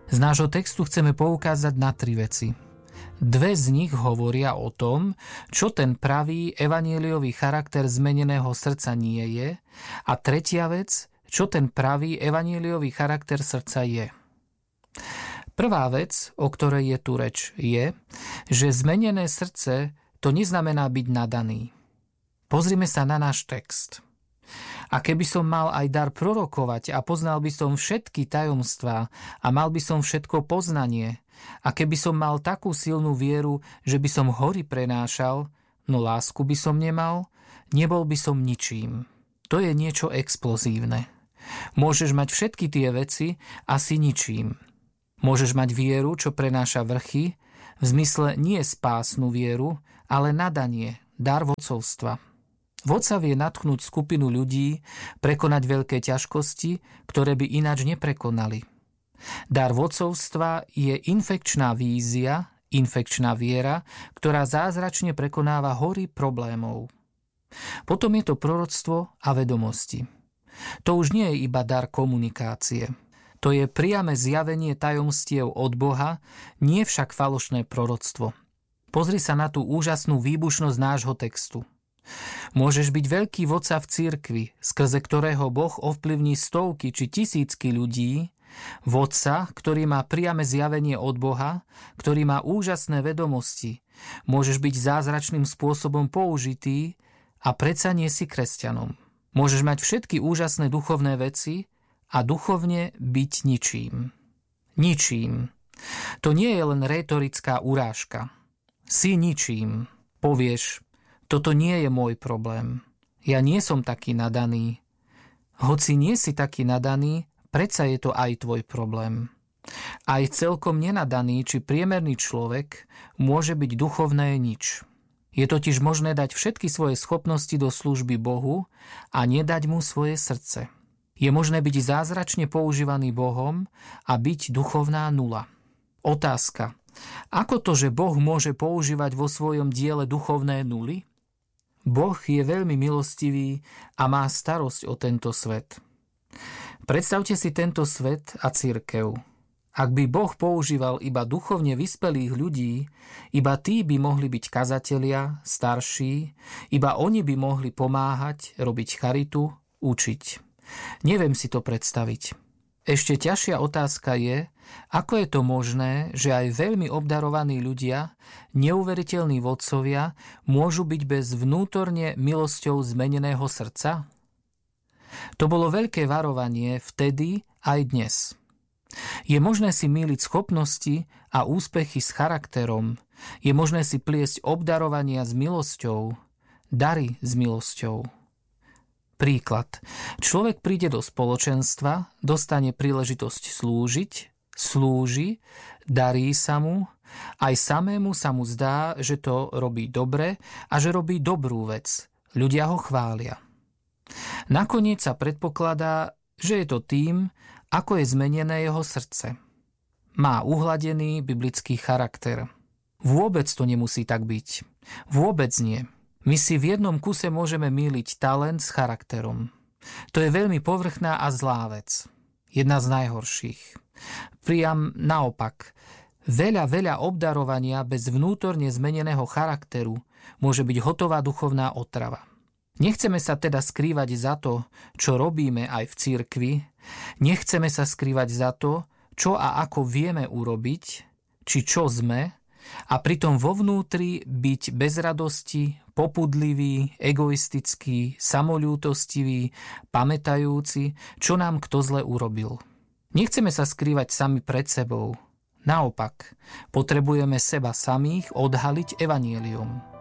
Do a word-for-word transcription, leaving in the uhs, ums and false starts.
Z nášho textu chceme poukázať na tri veci. Dve z nich hovoria o tom, čo ten pravý evanjeliový charakter zmeneného srdca nie je, a tretia vec, čo ten pravý evanjeliový charakter srdca je. Prvá vec, o ktorej je tu reč, je, že zmenené srdce to neznamená byť nadaný. Pozrime sa na náš text. A keby som mal aj dar prorokovať a poznal by som všetky tajomstvá a mal by som všetko poznanie, a keby som mal takú silnú vieru, že by som hory prenášal, no lásku by som nemal, nebol by som ničím. To je niečo explozívne. Môžeš mať všetky tie veci a si ničím. Môžeš mať vieru, čo prenáša vrchy, v zmysle nie spásnu vieru, ale nadanie, dar vodcovstva. Vodca vie natchnúť skupinu ľudí, prekonať veľké ťažkosti, ktoré by ináč neprekonali. Dar vodcovstva je infekčná vízia, infekčná viera, ktorá zázračne prekonáva hory problémov. Potom je to proroctvo a vedomosti. To už nie je iba dar komunikácie. To je priame zjavenie tajomstiev od Boha, nie však falošné proroctvo. Pozri sa na tú úžasnú výbušnosť nášho textu. Môžeš byť veľký vodca v cirkvi, skrze ktorého Boh ovplyvní stovky či tisícky ľudí, vodca, ktorý má priame zjavenie od Boha, ktorý má úžasné vedomosti. Môžeš byť zázračným spôsobom použitý a predsa nie si kresťanom. Môžeš mať všetky úžasné duchovné veci a duchovne byť ničím. Ničím. To nie je len rétorická urážka. Si ničím. Povieš, toto nie je môj problém. Ja nie som taký nadaný. Hoci nie si taký nadaný, predsa je to aj tvoj problém. Aj celkom nenadaný či priemerný človek môže byť duchovné nič. Je totiž možné dať všetky svoje schopnosti do služby Bohu a nedať mu svoje srdce. Je možné byť zázračne používaný Bohom a byť duchovná nula. Otázka. Ako to, že Boh môže používať vo svojom diele duchovné nuly? Boh je veľmi milostivý a má starosť o tento svet. Predstavte si tento svet a cirkev. Ak by Boh používal iba duchovne vyspelých ľudí, iba tí by mohli byť kazatelia, starší, iba oni by mohli pomáhať, robiť charitu, učiť. Neviem si to predstaviť. Ešte ťažšia otázka je, ako je to možné, že aj veľmi obdarovaní ľudia, neuveriteľní vodcovia, môžu byť bez vnútorne milosťou zmeneného srdca? To bolo veľké varovanie vtedy aj dnes. Je možné si mýliť schopnosti a úspechy s charakterom. Je možné si pliesť obdarovania s milosťou, dary s milosťou. Príklad. Človek príde do spoločenstva, dostane príležitosť slúžiť, slúži, darí sa mu, aj samému sa mu zdá, že to robí dobre a že robí dobrú vec. Ľudia ho chvália. Nakoniec sa predpokladá, že je to tým, ako je zmenené jeho srdce. Má uhladený biblický charakter. Vôbec to nemusí tak byť. Vôbec nie. My si v jednom kuse môžeme mýliť talent s charakterom. To je veľmi povrchná a zlá vec. Jedna z najhorších. Priam naopak. Veľa, veľa obdarovania bez vnútorne zmeneného charakteru môže byť hotová duchovná otrava. Nechceme sa teda skrývať za to, čo robíme aj v cirkvi. Nechceme sa skrývať za to, čo a ako vieme urobiť, či čo sme, a pritom vo vnútri byť bez radosti, popudlivý, egoistický, samoľútostivý, pamätajúci, čo nám kto zle urobil. Nechceme sa skrývať sami pred sebou. Naopak, potrebujeme seba samých odhaliť evanjelium.